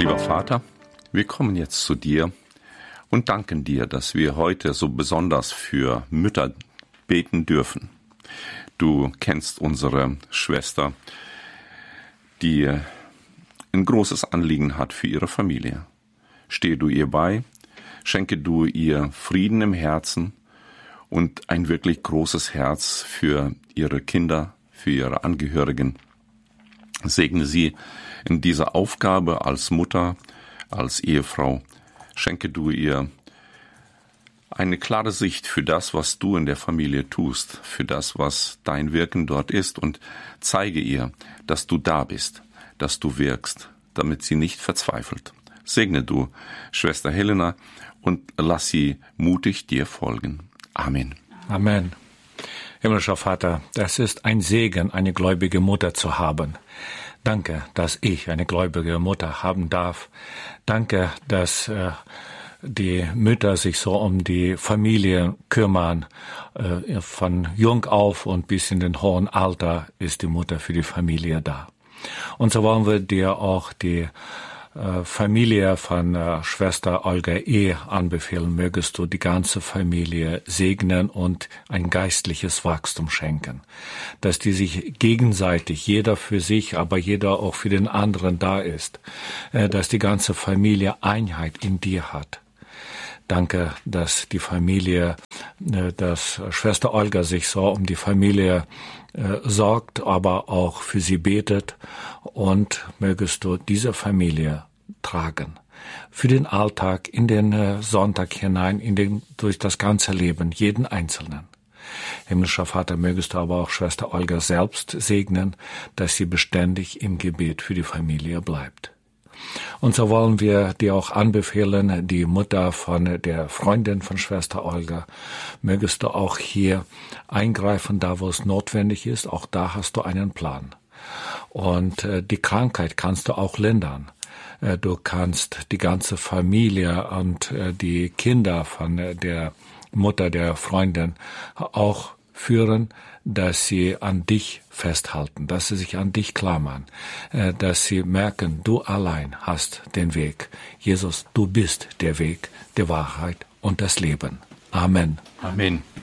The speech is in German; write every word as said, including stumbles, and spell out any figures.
Lieber Vater, wir kommen jetzt zu dir und danken dir, dass wir heute so besonders für Mütter beten dürfen. Du kennst unsere Schwester, die ein großes Anliegen hat für ihre Familie. Stehe du ihr bei, schenke du ihr Frieden im Herzen und ein wirklich großes Herz für ihre Kinder, für ihre Angehörigen. Segne sie in dieser Aufgabe als Mutter, als Ehefrau. Schenke du ihr eine klare Sicht für das, was du in der Familie tust, für das, was dein Wirken dort ist, und zeige ihr, dass du da bist, dass du wirkst, damit sie nicht verzweifelt. Segne du Schwester Helena und lass sie mutig dir folgen. Amen. Amen. Himmlischer Vater, das ist ein Segen, eine gläubige Mutter zu haben. Danke, dass ich eine gläubige Mutter haben darf. Danke, dass äh, die Mütter sich so um die Familie kümmern. Äh, von jung auf und bis in den hohen Alter ist die Mutter für die Familie da. Und so wollen wir dir auch die äh, Familie von äh, Schwester Olga E. anbefehlen. Mögest du die ganze Familie segnen und ein geistliches Wachstum schenken. Dass die sich gegenseitig, jeder für sich, aber jeder auch für den anderen da ist. Äh, dass die ganze Familie Einheit in dir hat. Danke, dass die Familie, dass Schwester Olga sich so um die Familie äh, sorgt, aber auch für sie betet, und mögest du diese Familie tragen. Für den Alltag, in den äh, Sonntag hinein, in den, durch das ganze Leben, jeden Einzelnen. Himmlischer Vater, mögest du aber auch Schwester Olga selbst segnen, dass sie beständig im Gebet für die Familie bleibt. Und so wollen wir dir auch anbefehlen, die Mutter von der Freundin von Schwester Olga, mögest du auch hier eingreifen, da wo es notwendig ist. Auch da hast du einen Plan. Und äh, die Krankheit kannst du auch lindern. Äh, du kannst die ganze Familie und äh, die Kinder von äh, der Mutter der Freundin auch führen, dass sie an dich festhalten, dass sie sich an dich klammern, dass sie merken, du allein hast den Weg. Jesus, du bist der Weg, die Wahrheit und das Leben. Amen. Amen.